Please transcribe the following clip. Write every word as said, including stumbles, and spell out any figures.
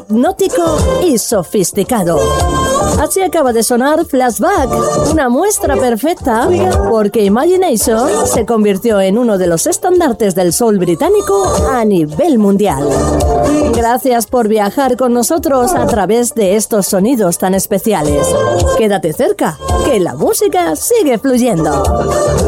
hipnótico y sofisticado. Así acaba de sonar Flashback, una muestra perfecta porque Imagination se convirtió en uno de los estandartes del soul británico a nivel mundial. Gracias por viajar con nosotros a través de estos sonidos tan especiales. Quédate cerca, que la música sigue fluyendo.